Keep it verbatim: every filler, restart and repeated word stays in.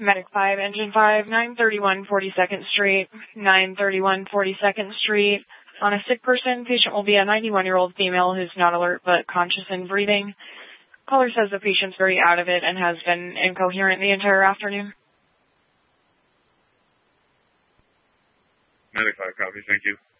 Medic five, Engine five, nine thirty-one forty-second Street, nine thirty-one forty-second Street. On a sick person, patient will be a ninety-one-year-old female who's not alert but conscious and breathing. Caller says the patient's very out of it and has been incoherent the entire afternoon. Medic five, copy, thank you.